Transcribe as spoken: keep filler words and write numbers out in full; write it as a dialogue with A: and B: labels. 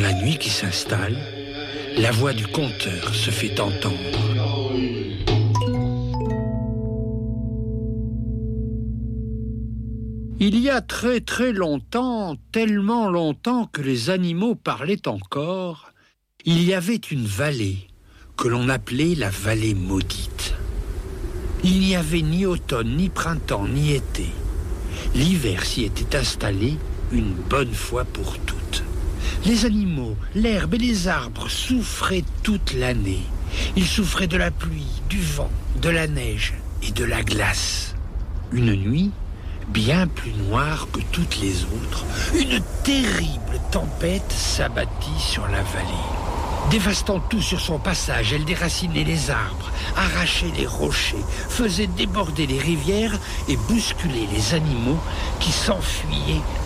A: la nuit qui s'installe, la voix du conteur se fait entendre. Il y a très très longtemps, tellement longtemps que les animaux parlaient encore, il y avait une vallée que l'on appelait la vallée maudite. Il n'y avait ni automne, ni printemps, ni été. L'hiver s'y était installé une bonne fois pour toutes. Les animaux, l'herbe et les arbres souffraient toute l'année. Ils souffraient de la pluie, du vent, de la neige et de la glace. Une nuit, bien plus noire que toutes les autres, une terrible tempête s'abattit sur la vallée. Dévastant tout sur son passage, elle déracinait les arbres, arrachait les rochers, faisait déborder les rivières et bousculait les animaux qui s'enfuyaient